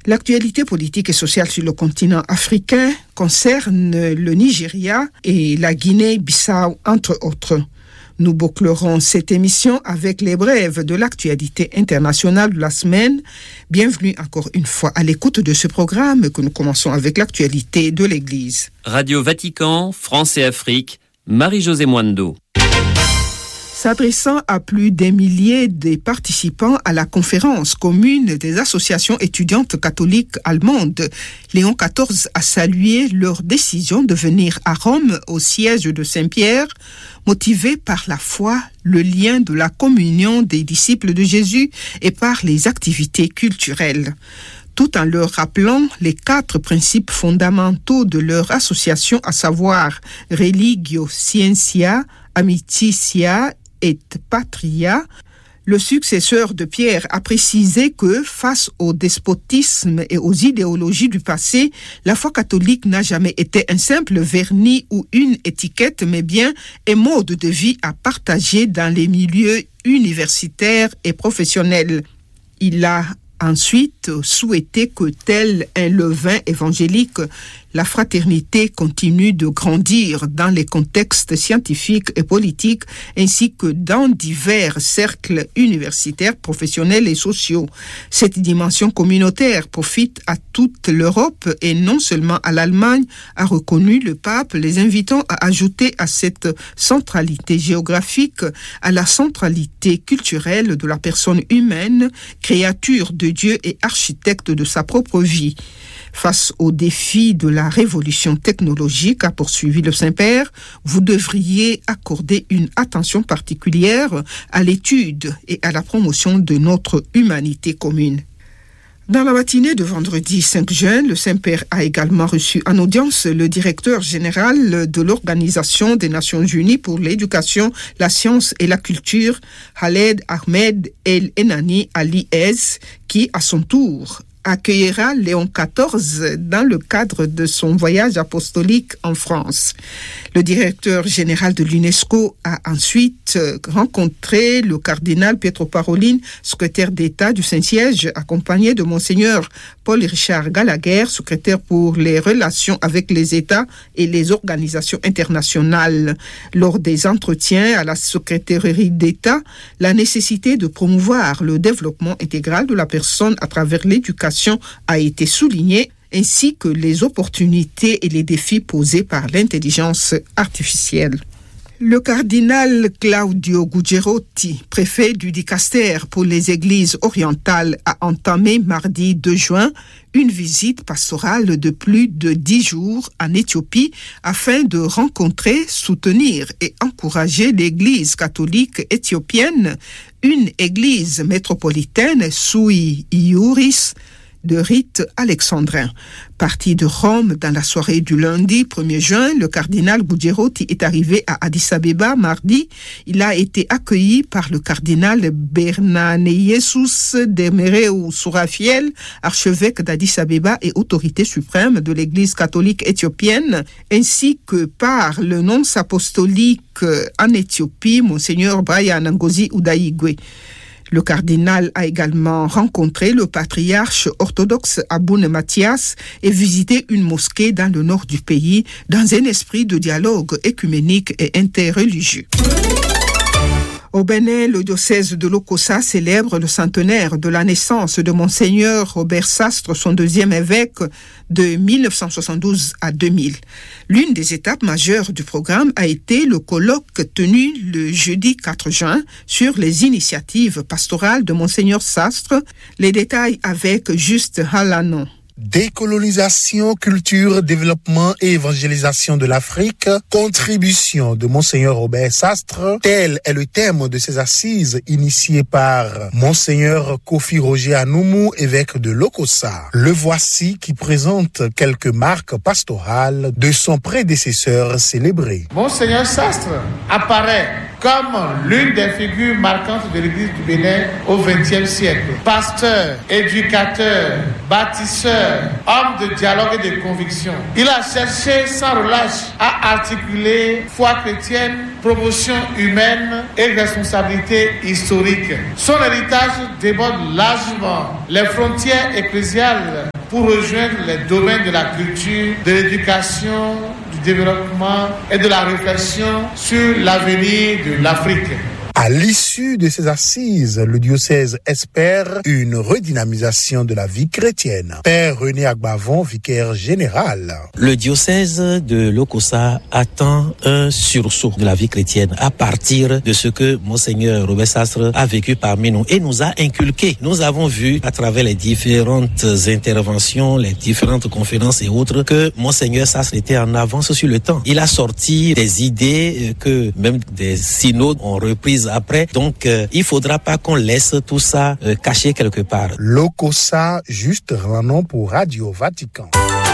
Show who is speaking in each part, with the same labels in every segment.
Speaker 1: L'actualité politique et sociale sur le continent africain concerne le Nigeria et la Guinée-Bissau, entre autres. Nous bouclerons cette émission avec les brèves de l'actualité internationale de la semaine. Bienvenue encore une fois à l'écoute de ce programme que nous commençons avec l'actualité de l'Église.
Speaker 2: Radio Vatican, France et Afrique, Marie-Josée Mwando.
Speaker 1: S'adressant à plus d'un millier de participants à la conférence commune des associations étudiantes catholiques allemandes, Léon XIV a salué leur décision de venir à Rome au siège de Saint-Pierre, motivé par la foi, le lien de la communion des disciples de Jésus et par les activités culturelles. Tout en leur rappelant les 4 principes fondamentaux de leur association, à savoir Religio Scientia, Amicitia et Patria, le successeur de Pierre a précisé que, face au despotisme et aux idéologies du passé, la foi catholique n'a jamais été un simple vernis ou une étiquette, mais bien un mode de vie à partager dans les milieux universitaires et professionnels. Il a ensuite souhaité que, tel un levain évangélique, la fraternité continue de grandir dans les contextes scientifiques et politiques, ainsi que dans divers cercles universitaires, professionnels et sociaux. Cette dimension communautaire profite à toute l'Europe et non seulement à l'Allemagne, a reconnu le pape, les invitant à ajouter à cette centralité géographique, à la centralité culturelle de la personne humaine, créature de Dieu et architecte de sa propre vie. Face aux défis de la révolution technologique, a poursuivi le Saint-Père, vous devriez accorder une attention particulière à l'étude et à la promotion de notre humanité commune. Dans la matinée de vendredi 5 juin, le Saint-Père a également reçu en audience le directeur général de l'Organisation des Nations Unies pour l'éducation, la science et la culture, Khaled Ahmed El Enani Ali Ez, qui, à son tour, accueillera Léon XIV dans le cadre de son voyage apostolique en France. Le directeur général de l'UNESCO a ensuite rencontré le cardinal Pietro Parolin, secrétaire d'État du Saint-Siège, accompagné de Monseigneur Paul-Richard Gallagher, secrétaire pour les relations avec les États et les organisations internationales. Lors des entretiens à la secrétairerie d'État, la nécessité de promouvoir le développement intégral de la personne à travers l'éducation a été soulignée, ainsi que les opportunités et les défis posés par l'intelligence artificielle. Le cardinal Claudio Gugerotti, préfet du Dicaster pour les églises orientales, a entamé mardi 2 juin une visite pastorale de plus de 10 jours en Éthiopie afin de rencontrer, soutenir et encourager l'église catholique éthiopienne, une église métropolitaine sui iuris, de rite alexandrin. Parti de Rome dans la soirée du lundi 1er juin, le cardinal Gugerotti est arrivé à Addis Abeba mardi. Il a été accueilli par le cardinal Bernaneyesus Demereu Sourafiel, archevêque d'Addis Abeba et autorité suprême de l'Église catholique éthiopienne, ainsi que par le nonce apostolique en Éthiopie, Monseigneur Brian Ngozi Udaigwe. Le cardinal a également rencontré le patriarche orthodoxe Aboune Mathias et visité une mosquée dans le nord du pays dans un esprit de dialogue écuménique et interreligieux. Au Bénin, le diocèse de Lokossa célèbre le centenaire de la naissance de Monseigneur Robert Sastre, son 2e évêque de 1972 à 2000. L'une des étapes majeures du programme a été le colloque tenu le jeudi 4 juin sur les initiatives pastorales de Monseigneur Sastre. Les détails avec Juste Halanon.
Speaker 3: Décolonisation, culture, développement et évangélisation de l'Afrique, contribution de Monseigneur Robert Sastre, tel est le thème de ces assises initiées par Monseigneur Kofi Roger Anoumou, évêque de Lokossa. Le voici qui présente quelques marques pastorales de son prédécesseur célébré.
Speaker 4: Monseigneur Sastre apparaît comme l'une des figures marquantes de l'Église du Bénin au XXe siècle. Pasteur, éducateur, bâtisseur, homme de dialogue et de conviction. Il a cherché sans relâche à articuler foi chrétienne, promotion humaine et responsabilité historique. Son héritage déborde largement les frontières ecclésiales pour rejoindre les domaines de la culture, de l'éducation, du développement et de la réflexion sur l'avenir de l'Afrique.
Speaker 3: À l'issue de ces assises, le diocèse espère une redynamisation de la vie chrétienne. Père René Agbavon, vicaire général.
Speaker 5: Le diocèse de Lokossa attend un sursaut de la vie chrétienne à partir de ce que Monseigneur Robert Sastre a vécu parmi nous et nous a inculqué. Nous avons vu à travers les différentes interventions, les différentes conférences et autres que Monseigneur Sastre était en avance sur le temps. Il a sorti des idées que même des synodes ont reprises après. Donc, il faudra pas qu'on laisse tout ça caché quelque part.
Speaker 3: Lokossa, juste Ranon pour Radio Vatican.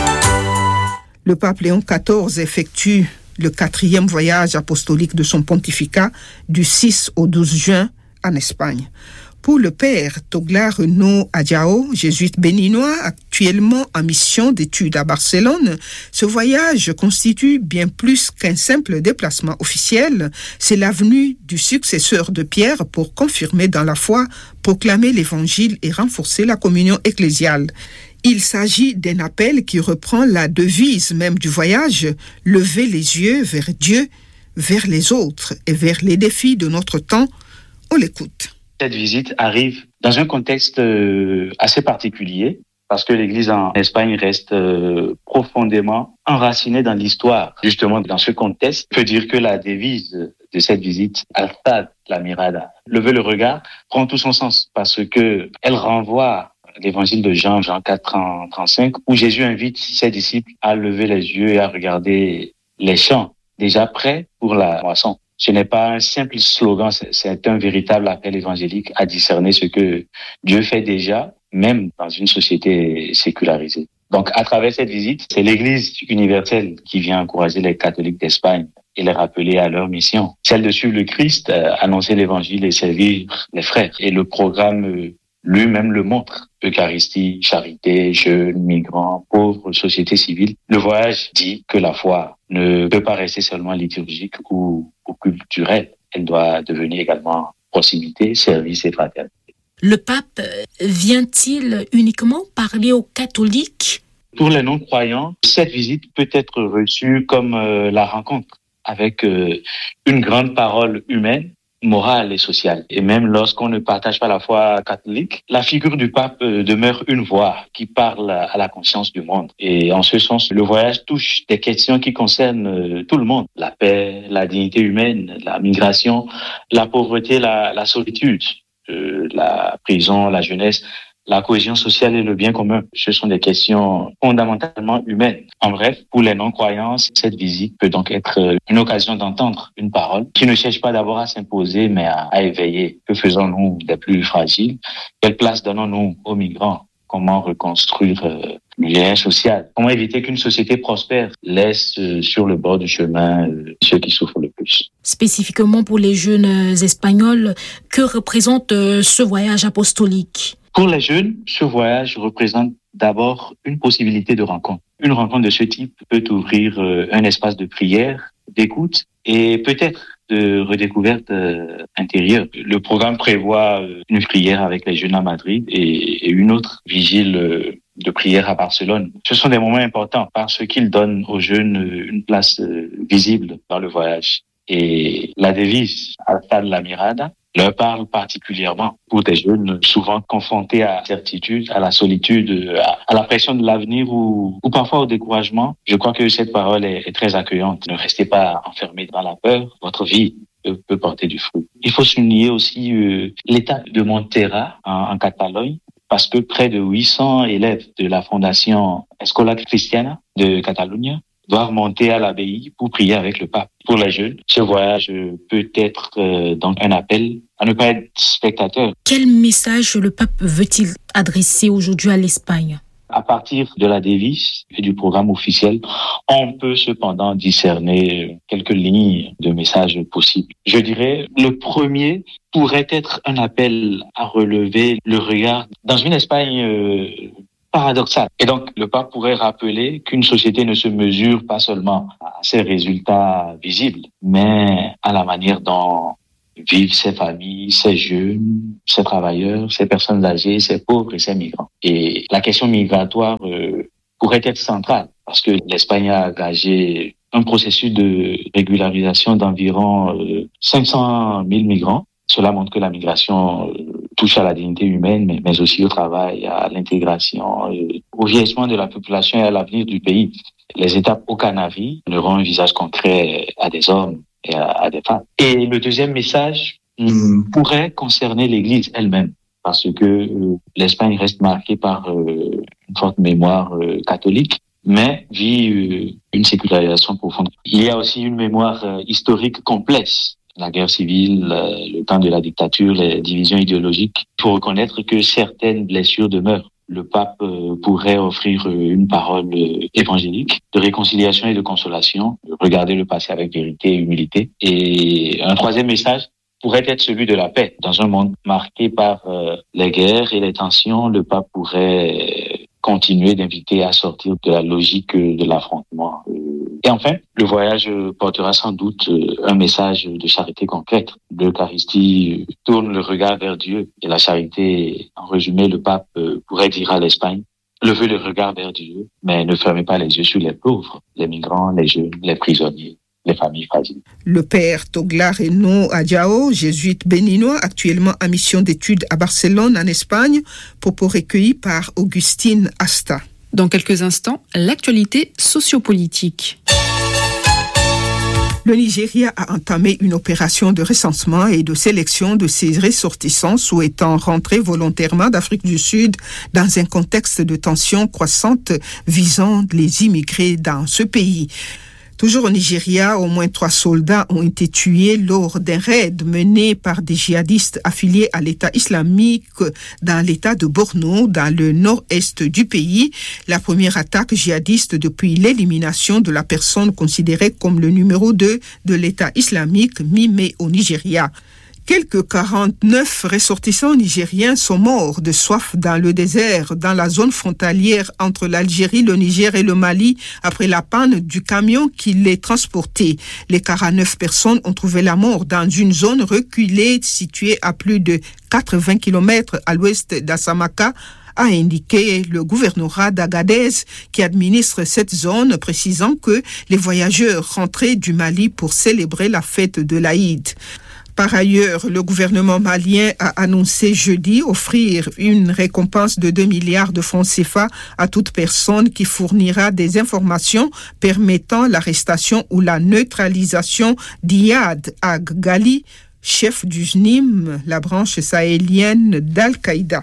Speaker 1: Le pape Léon XIV effectue le 4e voyage apostolique de son pontificat du 6 au 12 juin en Espagne. Pour le père Togla Renaud Adjao, jésuite béninois actuellement en mission d'études à Barcelone, ce voyage constitue bien plus qu'un simple déplacement officiel. C'est la venue du successeur de Pierre pour confirmer dans la foi, proclamer l'évangile et renforcer la communion ecclésiale. Il s'agit d'un appel qui reprend la devise même du voyage, lever les yeux vers Dieu, vers les autres et vers les défis de notre temps. On l'écoute.
Speaker 6: Cette visite arrive dans un contexte assez particulier parce que l'Église en Espagne reste profondément enracinée dans l'histoire. Justement, dans ce contexte, on peut dire que la devise de cette visite, Alzad la mirada, lever le regard, prend tout son sens parce que elle renvoie à l'évangile de Jean 4, 35, où Jésus invite ses disciples à lever les yeux et à regarder les champs déjà prêts pour la moisson. Ce n'est pas un simple slogan, c'est un véritable appel évangélique à discerner ce que Dieu fait déjà, même dans une société sécularisée. Donc, à travers cette visite, c'est l'Église universelle qui vient encourager les catholiques d'Espagne et les rappeler à leur mission, celle de suivre le Christ, annoncer l'évangile et servir les frères. Et le programme lui-même le montre. Eucharistie, charité, jeunes, migrants, pauvres, société civile. Le voyage dit que la foi ne peut pas rester seulement liturgique ou culturelle. Elle doit devenir également proximité, service et fraternité.
Speaker 7: Le pape vient-il uniquement parler aux catholiques?
Speaker 6: Pour les non-croyants, cette visite peut être reçue comme la rencontre avec une grande parole humaine, morale et sociale. Et même lorsqu'on ne partage pas la foi catholique, la figure du pape demeure une voix qui parle à la conscience du monde. Et en ce sens, le voyage touche des questions qui concernent tout le monde. La paix, la dignité humaine, la migration, la pauvreté, la solitude, la prison, la jeunesse, la cohésion sociale et le bien commun. Ce sont des questions fondamentalement humaines. En bref, pour les non-croyants, cette visite peut donc être une occasion d'entendre une parole qui ne cherche pas d'abord à s'imposer, mais à éveiller. Que faisons-nous des plus fragiles? Quelle place donnons-nous aux migrants? Comment reconstruire le lien social? Comment éviter qu'une société prospère laisse sur le bord du chemin ceux qui souffrent le plus?
Speaker 7: Spécifiquement pour les jeunes espagnols, que représente ce voyage apostolique?
Speaker 6: Pour les jeunes, ce voyage représente d'abord une possibilité de rencontre. Une rencontre de ce type peut ouvrir un espace de prière, d'écoute et peut-être de redécouverte intérieure. Le programme prévoit une prière avec les jeunes à Madrid et une autre vigile de prière à Barcelone. Ce sont des moments importants parce qu'ils donnent aux jeunes une place visible dans le voyage. Et la devise Alzad la mirada leur parle particulièrement pour des jeunes souvent confrontés à l'incertitude, à la solitude, à la pression de l'avenir ou parfois au découragement. Je crois que cette parole est très accueillante. Ne restez pas enfermés dans la peur. Votre vie peut porter du fruit. Il faut souligner aussi l'état de Montera en Catalogne, parce que près de 800 élèves de la fondation Escola Cristiana de Catalogne doivent monter à l'abbaye pour prier avec le pape. Pour les jeunes, ce voyage peut être donc un appel à ne pas être spectateur.
Speaker 7: Quel message le pape veut-il adresser aujourd'hui à l'Espagne?
Speaker 6: À À partir de la devise et du programme officiel, on peut cependant discerner quelques lignes de messages possibles. Je dirais, le premier pourrait être un appel à relever le regard dans une Espagne paradoxale. Et donc, le pape pourrait rappeler qu'une société ne se mesure pas seulement à ses résultats visibles, mais à la manière dont vivent ses familles, ses jeunes, ses travailleurs, ses personnes âgées, ses pauvres et ses migrants. Et la question migratoire pourrait être centrale parce que l'Espagne a engagé un processus de régularisation d'environ 500 000 migrants. Cela montre que la migration touche à la dignité humaine, mais aussi au travail, à l'intégration, au vieillissement de la population et à l'avenir du pays. Les étapes aux Canaries donneront un visage concret à des hommes et à des femmes. Et le deuxième message pourrait concerner l'Église elle-même, parce que l'Espagne reste marquée par une forte mémoire catholique, mais vit une sécularisation profonde. Il y a aussi une mémoire historique complexe. La guerre civile, le temps de la dictature, les divisions idéologiques. Il faut reconnaître que certaines blessures demeurent. Le pape pourrait offrir une parole évangélique de réconciliation et de consolation, regarder le passé avec vérité et humilité. Et un troisième message pourrait être celui de la paix. Dans un monde marqué par les guerres et les tensions, le pape pourrait continuer d'inviter à sortir de la logique de l'affrontement. Et enfin, le voyage portera sans doute un message de charité concrète. L'Eucharistie tourne le regard vers Dieu et la charité, en résumé, le pape pourrait dire à l'Espagne, levez le regard vers Dieu, mais ne fermez pas les yeux sur les pauvres, les migrants, les jeunes, les prisonniers, les familles fragiles.
Speaker 1: Le père Togla Reno Adjao, jésuite béninois, actuellement en mission d'études à Barcelone, en Espagne, propos recueillis par Augustine Asta.
Speaker 8: Dans quelques instants, l'actualité sociopolitique.
Speaker 1: Le Nigeria a entamé une opération de recensement et de sélection de ses ressortissants souhaitant rentrer volontairement d'Afrique du Sud dans un contexte de tensions croissantes visant les immigrés dans ce pays. Toujours au Nigeria, au moins 3 soldats ont été tués lors d'un raid mené par des djihadistes affiliés à l'État islamique dans l'État de Borno, dans le nord-est du pays. La première attaque djihadiste depuis l'élimination de la personne considérée comme le numéro 2 de l'État islamique mi-mai au Nigeria. Quelques 49 ressortissants nigériens sont morts de soif dans le désert, dans la zone frontalière entre l'Algérie, le Niger et le Mali, après la panne du camion qui les transportait. Les 49 personnes ont trouvé la mort dans une zone reculée située à plus de 80 km à l'ouest d'Assamaka, a indiqué le gouvernorat d'Agadez qui administre cette zone, précisant que les voyageurs rentraient du Mali pour célébrer la fête de l'Aïd. Par ailleurs, le gouvernement malien a annoncé jeudi offrir une récompense de 2 milliards de francs CFA à toute personne qui fournira des informations permettant l'arrestation ou la neutralisation d'Iyad Ag-Ghali, chef du SNIM, la branche sahélienne d'Al-Qaïda.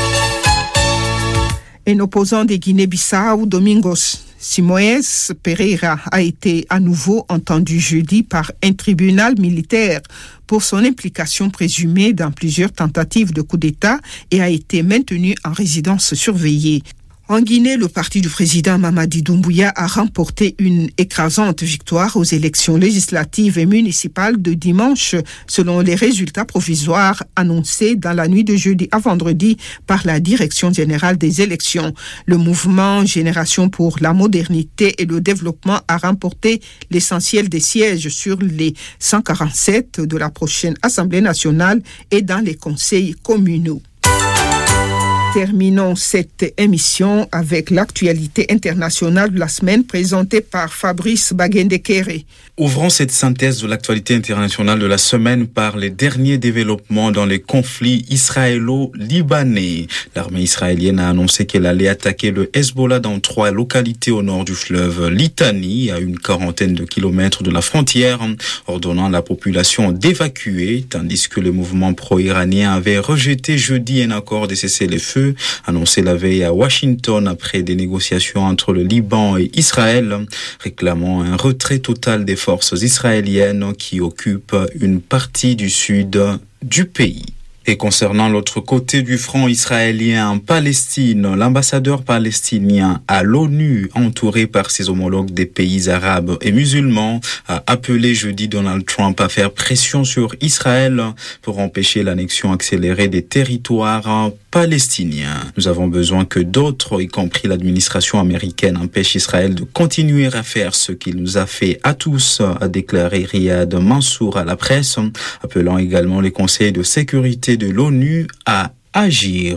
Speaker 1: Un opposant de Guinée-Bissau, Domingos Simoes Pereira, a été à nouveau entendu jeudi par un tribunal militaire pour son implication présumée dans plusieurs tentatives de coup d'État et a été maintenu en résidence surveillée. En Guinée, le parti du président Mamadi Doumbouya a remporté une écrasante victoire aux élections législatives et municipales de dimanche, selon les résultats provisoires annoncés dans la nuit de jeudi à vendredi par la Direction générale des élections. Le mouvement Génération pour la modernité et le développement a remporté l'essentiel des sièges sur les 147 de la prochaine Assemblée nationale et dans les conseils communaux. Terminons cette émission avec l'actualité internationale de la semaine présentée par Fabrice Bagendekere.
Speaker 9: Ouvrons cette synthèse de l'actualité internationale de la semaine par les derniers développements dans les conflits israélo-libanais. L'armée israélienne a annoncé qu'elle allait attaquer le Hezbollah dans 3 localités au nord du fleuve Litani, à une 40aine de kilomètres de la frontière, ordonnant à la population d'évacuer, tandis que le mouvement pro-iranien avait rejeté jeudi un accord de cessez-le-feu annoncé la veille à Washington après des négociations entre le Liban et Israël, réclamant un retrait total des forces israéliennes qui occupent une partie du sud du pays. Et concernant l'autre côté du front israélien en Palestine, l'ambassadeur palestinien à l'ONU, entouré par ses homologues des pays arabes et musulmans, a appelé jeudi Donald Trump à faire pression sur Israël pour empêcher l'annexion accélérée des territoires palestiniens. Nous avons besoin que d'autres, y compris l'administration américaine, empêchent Israël de continuer à faire ce qu'il nous a fait à tous, a déclaré Riyad Mansour à la presse, appelant également les conseils de sécurité de l'ONU à agir.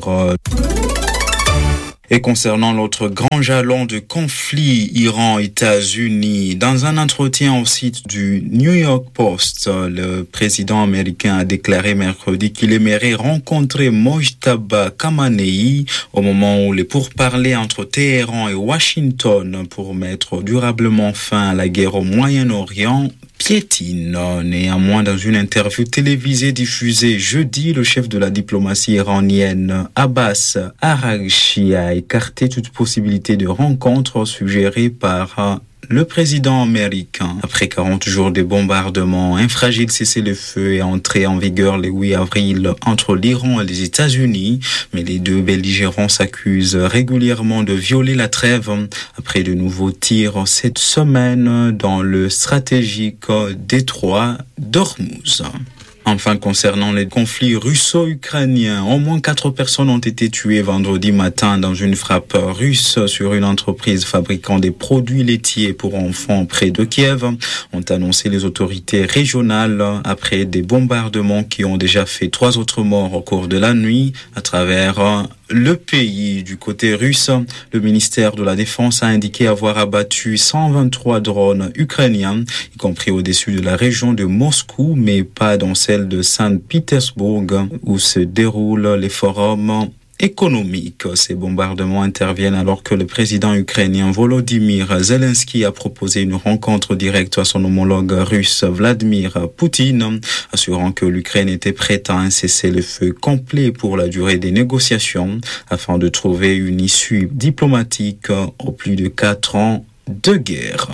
Speaker 9: Et concernant l'autre grand jalon de conflit Iran-États-Unis, dans un entretien au site du New York Post, le président américain a déclaré mercredi qu'il aimerait rencontrer Mojtaba Khamenei au moment où les pourparlers entre Téhéran et Washington pour mettre durablement fin à la guerre au Moyen-Orient piétine. Néanmoins, dans une interview télévisée diffusée jeudi, le chef de la diplomatie iranienne, Abbas Araghchi, a écarté toute possibilité de rencontre suggérée par le président américain. Après 40 jours de bombardements, un fragile cessez-le-feu est entré en vigueur le 8 avril entre l'Iran et les États-Unis, mais les deux belligérants s'accusent régulièrement de violer la trêve après de nouveaux tirs cette semaine dans le stratégique détroit d'Ormuz. Enfin, concernant les conflits russo-ukrainiens, au moins 4 personnes ont été tuées vendredi matin dans une frappe russe sur une entreprise fabriquant des produits laitiers pour enfants près de Kiev, ont annoncé les autorités régionales après des bombardements qui ont déjà fait 3 autres morts au cours de la nuit à travers le pays. Du côté russe, le ministère de la Défense a indiqué avoir abattu 123 drones ukrainiens, y compris au-dessus de la région de Moscou, mais pas dans celle de Saint-Pétersbourg, où se déroulent les forums économiques. Ces bombardements interviennent alors que le président ukrainien Volodymyr Zelensky a proposé une rencontre directe à son homologue russe Vladimir Poutine, assurant que l'Ukraine était prête à un cessez-le-feu complet pour la durée des négociations afin de trouver une issue diplomatique aux plus de 4 ans de guerre.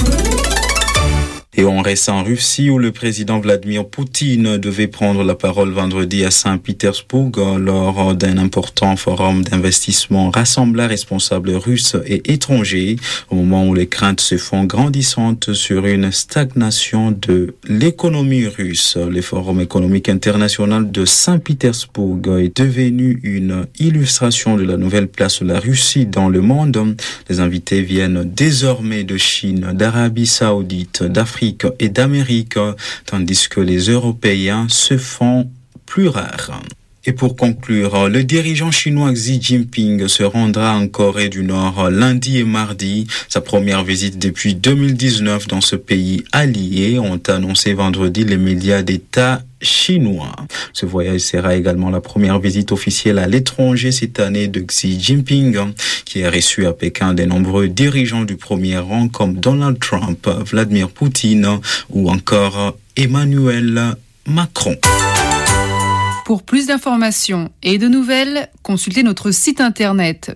Speaker 9: Et on reste en Russie où le président Vladimir Poutine devait prendre la parole vendredi à Saint-Pétersbourg lors d'un important forum d'investissement rassemblant responsables russes et étrangers au moment où les craintes se font grandissantes sur une stagnation de l'économie russe. Le Forum économique international de Saint-Pétersbourg est devenu une illustration de la nouvelle place de la Russie dans le monde. Les invités viennent désormais de Chine, d'Arabie Saoudite, d'Afrique et d'Amérique, tandis que les Européens se font plus rares. Et pour conclure, le dirigeant chinois Xi Jinping se rendra en Corée du Nord lundi et mardi. Sa première visite depuis 2019 dans ce pays allié, ont annoncé vendredi les médias d'État chinois. Ce voyage sera également la première visite officielle à l'étranger cette année de Xi Jinping, qui a reçu à Pékin de nombreux dirigeants du premier rang comme Donald Trump, Vladimir Poutine ou encore Emmanuel Macron.
Speaker 8: Pour plus d'informations et de nouvelles, consultez notre site internet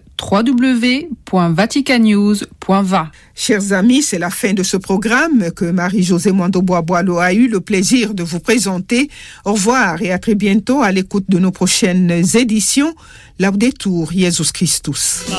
Speaker 8: www.vaticannews.va.
Speaker 1: Chers amis, c'est la fin de ce programme que Marie-Josée Mwando-Bois-Boileau a eu le plaisir de vous présenter. Au revoir et à très bientôt à l'écoute de nos prochaines éditions. Laudetur Jesus Christus.